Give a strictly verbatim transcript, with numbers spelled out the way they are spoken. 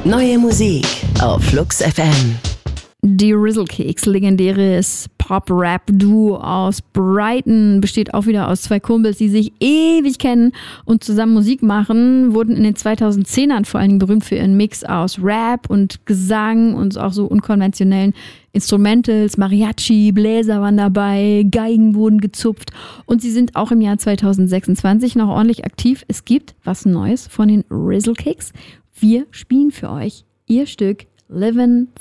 Neue Musik auf Flux F M. Die Rizzle-Kicks, legendäres Pop-Rap-Duo aus Brighton, besteht auch wieder aus zwei Kumpels, die sich ewig kennen und zusammen Musik machen, wurden in den zweitausendzehnern vor allem berühmt für ihren Mix aus Rap und Gesang und auch so unkonventionellen Instrumentals, Mariachi, Bläser waren dabei, Geigen wurden gezupft und sie sind auch im Jahr zweitausendsechsundzwanzig noch ordentlich aktiv. Es gibt was Neues von den Rizzle-Kicks. Wir spielen für euch ihr Stück Livin'